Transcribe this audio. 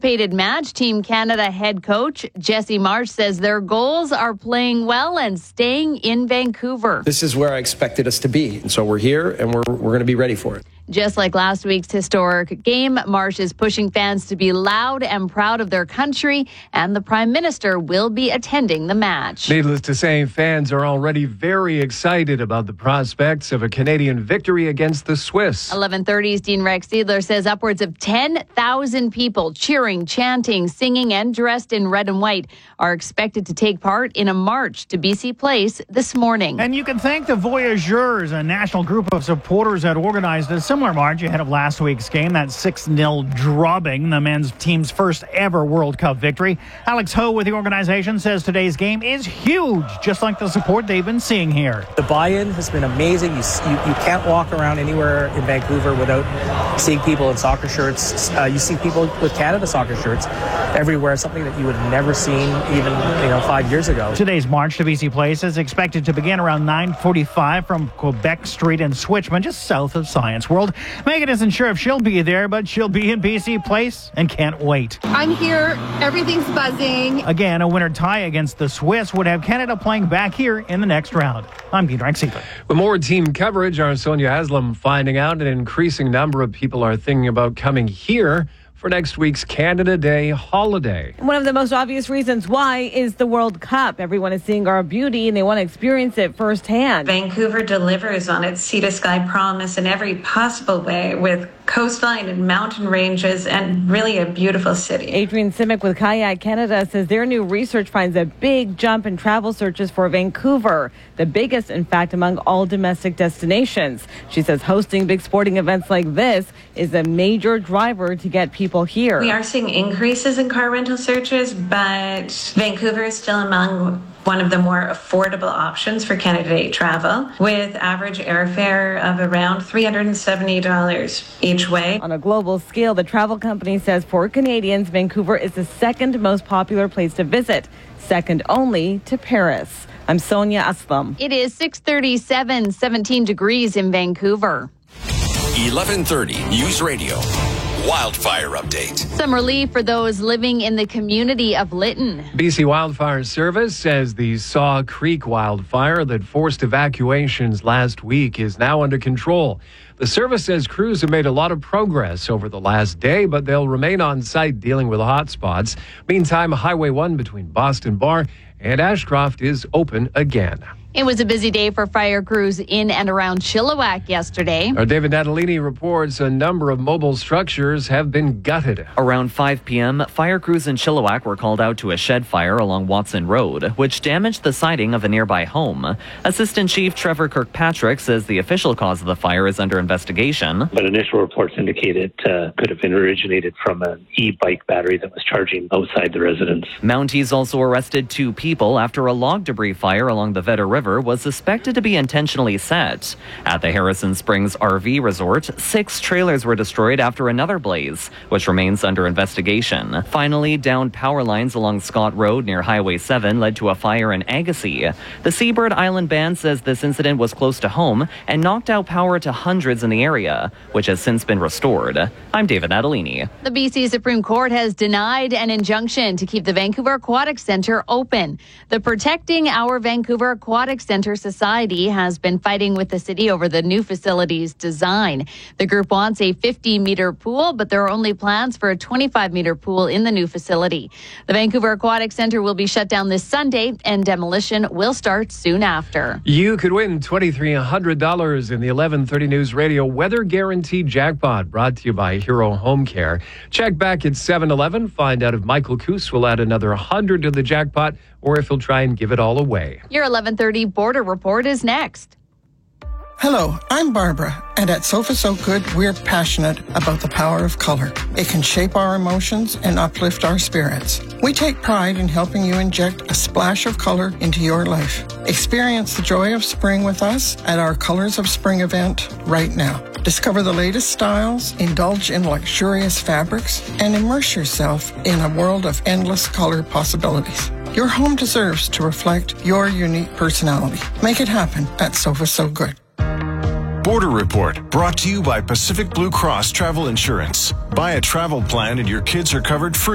anticipated match. Team Canada head coach Jesse Marsh says their goals are playing well and staying in Vancouver. This is where I expected us to be, and so we're here, and we're going to be ready for it. Just like last week's historic game, Marsh is pushing fans to be loud and proud of their country, and the Prime Minister will be attending the match. Needless to say, fans are already very excited about the prospects of a Canadian victory against the Swiss. 11:30's Dean Rex Seidler says upwards of 10,000 people cheering, chanting, singing, and dressed in red and white are expected to take part in a march to BC Place this morning. And you can thank the Voyageurs, a national group of supporters that organized a similar march ahead of last week's game, that 6-0 drubbing, the men's team's first ever World Cup victory. Alex Ho with the organization says today's game is huge, just like the support they've been seeing here. The buy-in has been amazing. You can't walk around anywhere in Vancouver without seeing people in soccer shirts. You see people with Canada soccer shirts everywhere, something that you would have never seen even 5 years ago. Today's march to BC Place is expected to begin around 9:45 from Quebec Street in Switchman, just south of Science World. Megan isn't sure if she'll be there, but she'll be in BC Place and can't wait. I'm here. Everything's buzzing. Again, a winner tie against the Swiss would have Canada playing back here in the next round. I'm Dean Rex Seidler. With more team coverage, our Sonia Haslam finding out an increasing number of people are thinking about coming here for next week's Canada Day holiday. One of the most obvious reasons why is the World Cup. Everyone is seeing our beauty and they want to experience it firsthand. Vancouver delivers on its sea to sky promise in every possible way, with coastline and mountain ranges and really a beautiful city. Adrienne Simic with Kayak Canada says their new research finds a big jump in travel searches for Vancouver, the biggest, in fact, among all domestic destinations. She says hosting big sporting events like this is a major driver to get people here. We are seeing increases in car rental searches, but Vancouver is still among one of the more affordable options for Canada Day travel, with average airfare of around $370 each way. On a global scale, the travel company says for Canadians, Vancouver is the second most popular place to visit, second only to Paris. I'm Sonia Aslam. It is 6:37, 17 degrees in Vancouver. 11:30 News Radio. Wildfire update. Some relief for those living in the community of Lytton. BC Wildfire Service says the Saw Creek wildfire that forced evacuations last week is now under control. The service says crews have made a lot of progress over the last day, but they'll remain on site dealing with hot spots. Meantime, Highway 1 between Boston Bar and Ashcroft is open again. It was a busy day for fire crews in and around Chilliwack yesterday. Our David Natalini reports a number of mobile structures have been gutted. Around 5 p.m., fire crews in Chilliwack were called out to a shed fire along Watson Road, which damaged the siding of a nearby home. Assistant Chief Trevor Kirkpatrick says the official cause of the fire is under investigation. But initial reports indicate it could have been originated from an e-bike battery that was charging outside the residence. Mounties also arrested 2 people after a log debris fire along the Vedder River was suspected to be intentionally set. At the Harrison Springs RV Resort, 6 trailers were destroyed after another blaze, which remains under investigation. Finally, downed power lines along Scott Road near Highway 7 led to a fire in Agassiz. The Seabird Island Band says this incident was close to home and knocked out power to hundreds in the area, which has since been restored. I'm David Natalini. The BC Supreme Court has denied an injunction to keep the Vancouver Aquatic Centre open. The Protecting Our Vancouver Aquatic Centre Society has been fighting with the city over the new facility's design. The group wants a 50-meter pool, but there are only plans for a 25-meter pool in the new facility. The Vancouver Aquatic Centre will be shut down this Sunday, and demolition will start soon after. You could win $2,300 in the 11:30 News Radio Weather Guaranteed Jackpot, brought to you by Hero Home Care. Check back at 7-Eleven. Find out if Michael Koos will add another 100 to the jackpot or if he'll try and give it all away. Your 11:30 Border Report is next. Hello, I'm Barbara, and at Sofa So Good, we're passionate about the power of color. It can shape our emotions and uplift our spirits. We take pride in helping you inject a splash of color into your life. Experience the joy of spring with us at our Colors of Spring event right now. Discover the latest styles, indulge in luxurious fabrics, and immerse yourself in a world of endless color possibilities. Your home deserves to reflect your unique personality. Make it happen at Sofa So Good. Border Report, brought to you by Pacific Blue Cross Travel Insurance. Buy a travel plan and your kids are covered free.